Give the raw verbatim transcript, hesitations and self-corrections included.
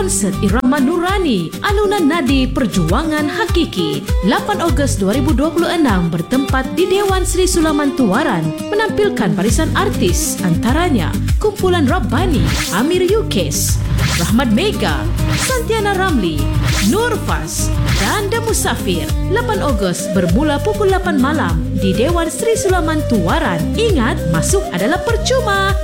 konsert irama Nurani, alunan nadi perjuangan hakiki. lapan Ogos dua ribu dua puluh enam bertempat di Dewan Sri Sulaman Tuaran menampilkan barisan artis antaranya kumpulan Rabbani, Amir Yukes, Rahmat Mega, Santiana Ramli, Nur Fas dan The Musafir. lapan Ogos bermula pukul lapan malam di Dewan Sri Sulaman Tuaran. Ingat, masuk adalah percuma.